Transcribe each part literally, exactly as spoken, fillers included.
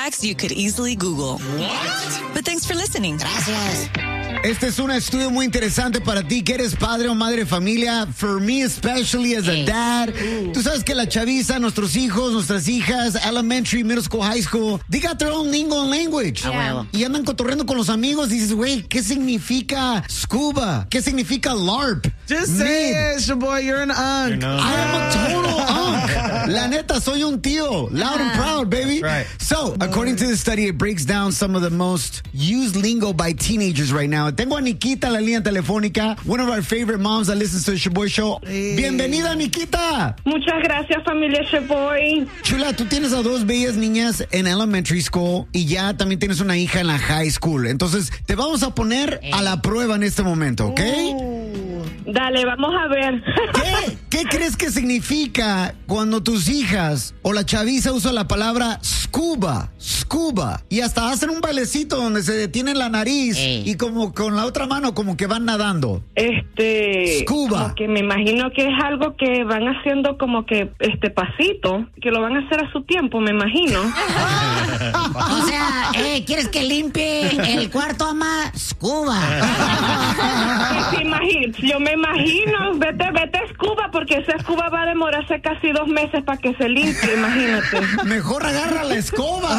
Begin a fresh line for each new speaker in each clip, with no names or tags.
facts you could easily Google. What? But thanks for listening.
Gracias.
Este es un estudio muy interesante para ti que eres padre o madre de familia. For me, especially as a dad. Tú sabes que la chaviza, nuestros hijos, nuestras hijas, elementary, middle school, high school, they got their own lingo and language.
Yeah.
Y andan cotorreando con los amigos. Dices, güey, ¿qué significa scuba? ¿Qué significa LARP?
Just say it, Shaboy, you're an unk.
I am a total unk. La neta, soy un tío. Loud and proud, baby.
Right.
So, according to the study, it breaks down some of the most used lingo by teenagers right now. Tengo a Nikita la línea telefónica, one of our favorite moms that listens to the Shaboy Show.
Hey.
Bienvenida, Nikita.
Muchas gracias, familia Shaboy.
Chula, tú tienes a dos bellas niñas en elementary school y ya también tienes una hija en la high school. Entonces, te vamos a poner a la prueba en este momento, ¿ok?
Dale, vamos a ver.
¿Qué, ¿Qué crees que significa cuando tus hijas o la chaviza usa la palabra scuba, scuba, y hasta hacen un bailecito donde se detienen la nariz
Ey.
y como con la otra mano como que van nadando?
Este,
Scuba.
como que me imagino que es algo que van haciendo como que este pasito, que lo van a hacer a su tiempo, me imagino.
O sea, eh, ¿quieres que limpie el cuarto, ama? Scuba.
Sí, imagino, yo me imagino, vete, vete a Scuba, porque esa Scuba va a demorarse casi dos meses para que se limpie, imagínate.
Mejor agarra la escoba.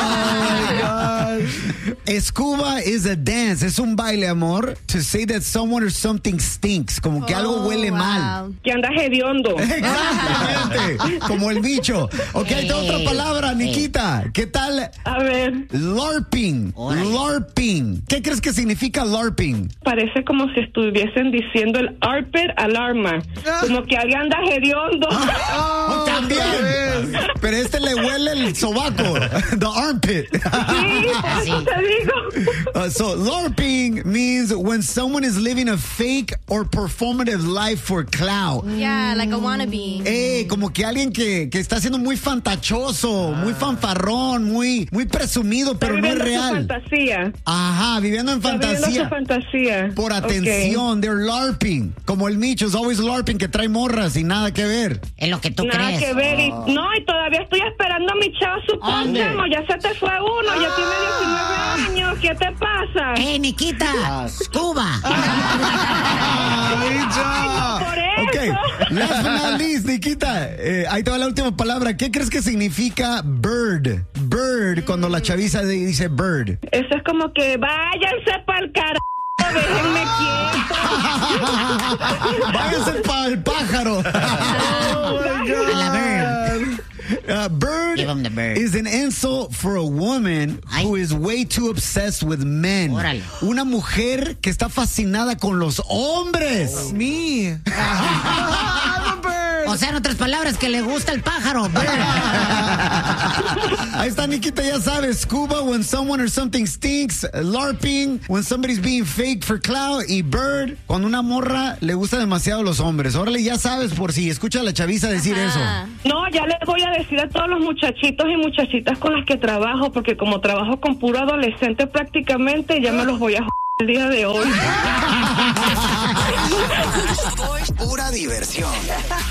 Scuba is a dance, es un baile, amor, to say that someone or something stinks, como que algo huele mal.
Que andas hediondo.
Exactamente, como el bicho. Ok, hay otra palabra, Nikita. ¿Qué tal?
A ver,
LARPing.
Órale.
LARPing. ¿Qué crees que significa LARPing?
parece como si estuviesen diciendo el Harper Alarma, como que alguien anda hediondo.
Oh, también. Pero este le huele el sobaco. The armpit.
Sí, por eso te digo.
Uh, so, LARPing means when someone is living a fake or performative life for clout.
Yeah, like a wannabe.
Eh, como que alguien que, que está siendo muy fantachoso, muy fanfarrón, muy, muy presumido, pero no es
Viviendo su
real.
fantasía.
Ajá, viviendo en
Está viviendo
fantasía.
su fantasía.
Por
Ok.
atención, they're LARPing. Como el Micho, es always LARPing, que trae morras y nada que ver.
Es lo que tú
Nada
crees.
que ver. Y, no, y todavía estoy esperando a mi chava su
¿Dónde?
póntamo. Ya se te fue uno, ya tiene diecinueve años. ¿Qué te pasa?
¡Eh, Nikita! ¡Scuba!
Por eso.
Ok, last but not least, Nikita, eh, ahí te va la última palabra. ¿Qué crees que significa bird? Bird, cuando la chaviza de- dice bird.
Eso es como que váyanse pa'l carajo, déjenme quieto.
Váyanse para el pájaro.
A la bird.
Uh, bird
Give 'em the bird.
is an insult for a woman
Ay.
who is way too obsessed with men.
Órale.
Una mujer que está fascinada con los hombres.
Me. I'm a bird.
O sea, en otras palabras, que le gusta el pájaro. Bird.
Ahí está, Nikita, ya sabes. Scuba, when someone or something stinks. LARPing, when somebody's being fake for clout. Y bird, cuando una morra le gusta demasiado los hombres. Órale, ya sabes, por si escucha a la chaviza decir eso.
No, ya les voy a decir a todos los muchachitos y muchachitas con las que trabajo, porque como trabajo con puro adolescente prácticamente, ya me los voy a joder el día de hoy.
Pura diversión.